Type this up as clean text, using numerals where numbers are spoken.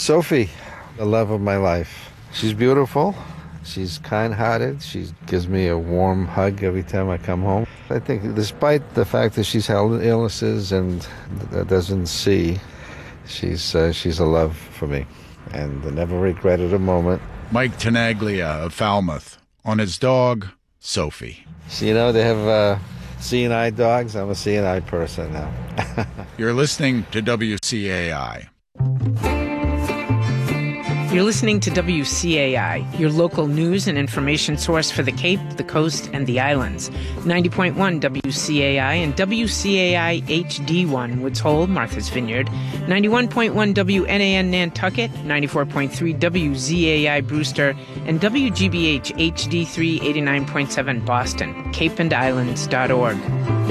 Sophie, the love of my life. She's beautiful. She's kind-hearted. She gives me a warm hug every time I come home. I think despite the fact that she's had illnesses and doesn't see, she's a love for me. And I never regretted a moment. Mike Tenaglia of Falmouth on his dog, Sophie. So, they have seeing eye dogs. I'm a seeing eye person now. You're listening to WCAI. You're listening to WCAI, your local news and information source for the Cape, the Coast, and the Islands. 90.1 WCAI and WCAI HD1 Woods Hole, Martha's Vineyard. 91.1 WNAN Nantucket, 94.3 WZAI Brewster, and WGBH HD3 89.7 Boston, capeandislands.org.